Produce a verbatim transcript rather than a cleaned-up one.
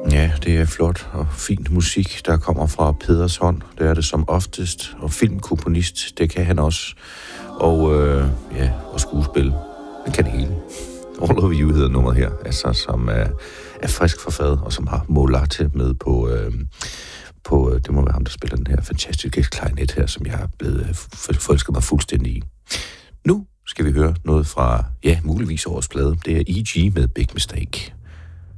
Ja, det er flot og fint musik, der kommer fra Peders hånd. Det er det som oftest. Og filmkomponist, det kan han også. Og, øh, ja, og skuespil. Han kan det hele. All Over You hedder nummeret her, altså, som er, er frisk forfadet, og som har Mo Latte med på, øh, på, det må være ham, der spiller den her fantastiske klarinet her, som jeg har blevet forelsket mig fuldstændig i. Nu skal vi høre noget fra, ja, muligvis årets plade. Det er E G med Big Mistake.